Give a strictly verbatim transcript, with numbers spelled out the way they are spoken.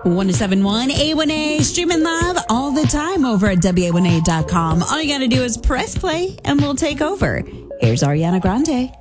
one oh seven point one A one A, streaming live all the time over at W A one A dot com. All you got to do is press play and we'll take over. Here's Ariana Grande.